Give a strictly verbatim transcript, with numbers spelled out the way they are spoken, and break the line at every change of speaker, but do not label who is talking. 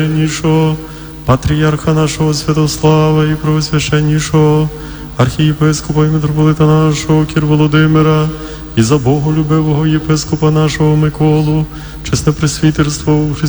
Нішого, патріарха нашого Святослава і Преосвященнішого, архієпископа і митрополита нашого Кір Володимира, і за боголюбивого єпископа нашого Миколу, чесне пресвітерство у Христі